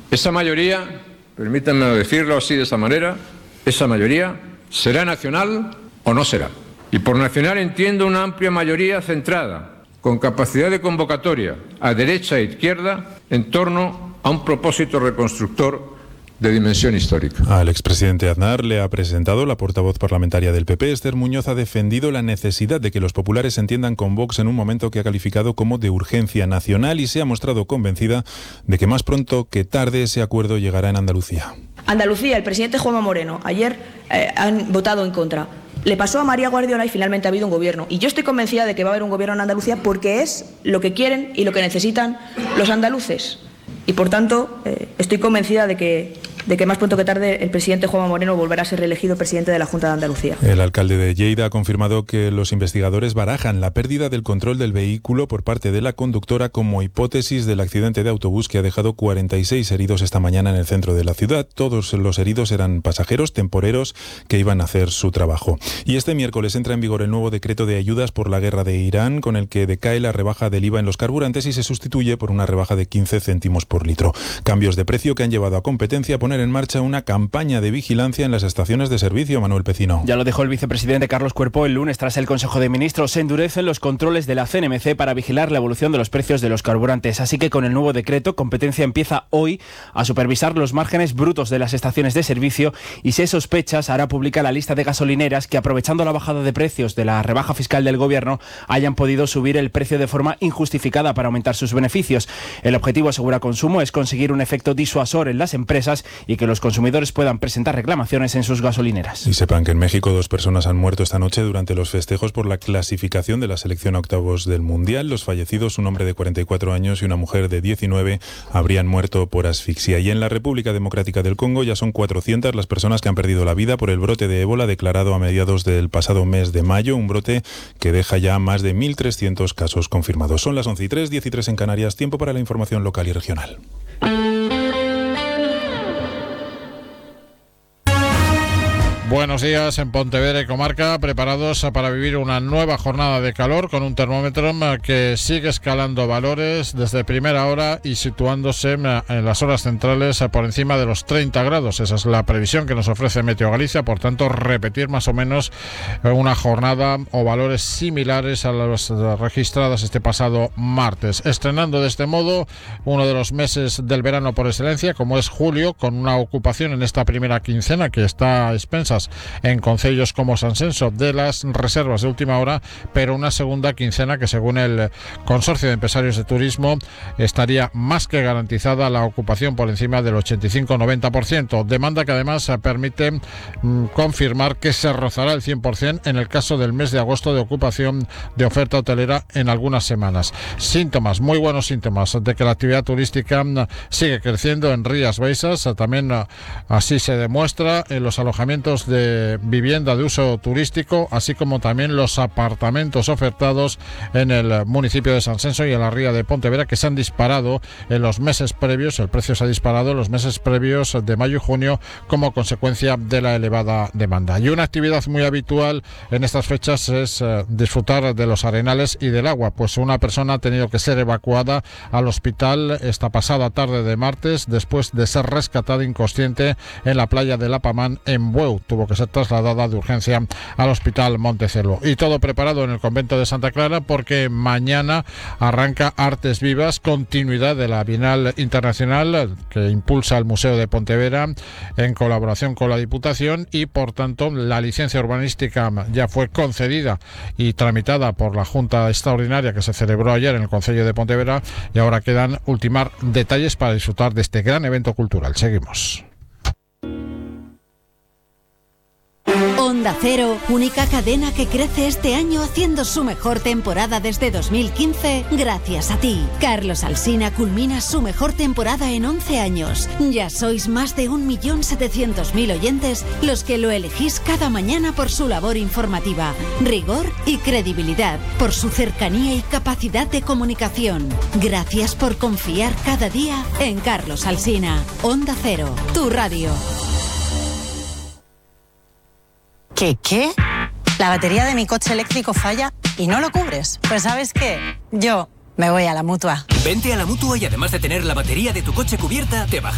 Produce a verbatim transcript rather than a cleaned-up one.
Esa mayoría, permítanme decirlo así de esa manera, esa mayoría será nacional o no será. Y por nacional entiendo una amplia mayoría centrada, con capacidad de convocatoria a derecha e izquierda en torno a un propósito reconstructor de dimensión histórica. Al expresidente Aznar le ha presentado la portavoz parlamentaria del P P. Esther Muñoz ha defendido la necesidad de que los populares se entiendan con Vox en un momento que ha calificado como de urgencia nacional y se ha mostrado convencida de que más pronto que tarde ese acuerdo llegará en Andalucía. Andalucía, el presidente Juanma Moreno, ayer eh, han votado en contra. Le pasó a María Guardiola y finalmente ha habido un gobierno. Y yo estoy convencida de que va a haber un gobierno en Andalucía porque es lo que quieren y lo que necesitan los andaluces. Y por tanto, eh, estoy convencida de que, de que más pronto que tarde el presidente Juanma Moreno volverá a ser reelegido presidente de la Junta de Andalucía. El alcalde de Lleida ha confirmado que los investigadores barajan la pérdida del control del vehículo por parte de la conductora como hipótesis del accidente de autobús que ha dejado cuarenta y seis heridos esta mañana en el centro de la ciudad. Todos los heridos eran pasajeros temporeros que iban a hacer su trabajo. Y este miércoles entra en vigor el nuevo decreto de ayudas por la guerra de Irán, con el que decae la rebaja del I V A en los carburantes y se sustituye por una rebaja de quince céntimos por litro. Cambios de precio que han llevado a competencia a poner en marcha una campaña de vigilancia en las estaciones de servicio. Manuel Pecino. Ya lo dejó el vicepresidente Carlos Cuerpo el lunes tras el Consejo de Ministros. Se endurecen los controles de la C N M C para vigilar la evolución de los precios de los carburantes. Así que con el nuevo decreto, competencia empieza hoy a supervisar los márgenes brutos de las estaciones de servicio y si hay sospechas hará pública la lista de gasolineras que, aprovechando la bajada de precios de la rebaja fiscal del gobierno, hayan podido subir el precio de forma injustificada para aumentar sus beneficios. El objetivo, asegura Consumo, es conseguir un efecto disuasor en las empresas y que los consumidores puedan presentar reclamaciones en sus gasolineras. Y sepan que en México dos personas han muerto esta noche durante los festejos por la clasificación de la selección a octavos del Mundial. Los fallecidos, un hombre de cuarenta y cuatro años y una mujer de diecinueve, habrían muerto por asfixia. Y en la República Democrática del Congo ya son cuatrocientas las personas que han perdido la vida por el brote de ébola declarado a mediados del pasado mes de mayo, un brote que deja ya más de mil trescientos casos confirmados. Son las once y tres, diez y tres en Canarias, tiempo para la información local y regional. Buenos días en Pontevedra y comarca, preparados para vivir una nueva jornada de calor con un termómetro que sigue escalando valores desde primera hora y situándose en las horas centrales por encima de los treinta grados. Esa es la previsión que nos ofrece Meteo Galicia, por tanto repetir más o menos una jornada o valores similares a las registradas este pasado martes. Estrenando de este modo uno de los meses del verano por excelencia, como es julio, con una ocupación en esta primera quincena que está a expensas en concellos como Sansenso de las reservas de última hora, pero una segunda quincena que, según el Consorcio de Empresarios de Turismo, estaría más que garantizada la ocupación por encima del ochenta y cinco a noventa por ciento. Demanda que además permite mmm, confirmar que se rozará el cien por ciento en el caso del mes de agosto de ocupación de oferta hotelera en algunas semanas. Síntomas, muy buenos síntomas de que la actividad turística sigue creciendo en Rías Baixas. También así se demuestra en los alojamientos de vivienda de uso turístico, así como también los apartamentos ofertados en el municipio de Sansenso y en la ría de Pontevedra, que se han disparado en los meses previos. El precio se ha disparado en los meses previos de mayo y junio como consecuencia de la elevada demanda. Y una actividad muy habitual en estas fechas es eh, disfrutar de los arenales y del agua, pues una persona ha tenido que ser evacuada al hospital esta pasada tarde de martes después de ser rescatada inconsciente en la playa de Lapamán en Bueu. Tuvo que ser trasladada de urgencia al Hospital Montecelo. Y todo preparado en el convento de Santa Clara porque mañana arranca Artes Vivas, continuidad de la Bienal Internacional que impulsa el Museo de Pontevedra en colaboración con la Diputación, y por tanto la licencia urbanística ya fue concedida y tramitada por la Junta Extraordinaria que se celebró ayer en el Concello de Pontevedra, y ahora quedan ultimar detalles para disfrutar de este gran evento cultural. Seguimos. Onda Cero, única cadena que crece este año haciendo su mejor temporada desde dos mil quince, gracias a ti. Carlos Alsina culmina su mejor temporada en once años. Ya sois más de un millón setecientos mil oyentes los que lo elegís cada mañana por su labor informativa, rigor y credibilidad, por su cercanía y capacidad de comunicación. Gracias por confiar cada día en Carlos Alsina. Onda Cero, tu radio. ¿Qué, qué? La batería de mi coche eléctrico falla y no lo cubres. Pues ¿sabes qué? Yo me voy a la Mutua. Vente a la Mutua y además de tener la batería de tu coche cubierta, te baja